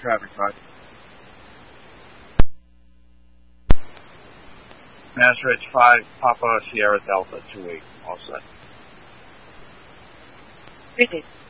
traffic talk. Master Ridge 5, Papa Sierra Delta 28, all set. Great.